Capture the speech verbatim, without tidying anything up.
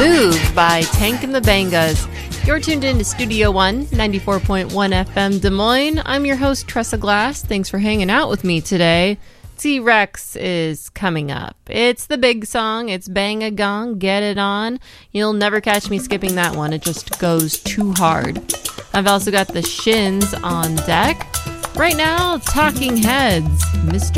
Move by Tank and the Bangas. You're tuned in to Studio One, ninety-four point one F M Des Moines. I'm your host, Tressa Glass. Thanks for hanging out with me today. T-Rex is coming up. It's the big song. It's Bang a Gong, Get It On. You'll never catch me skipping that one. It just goes too hard. I've also got the Shins on deck. Right now, Talking Heads, Mister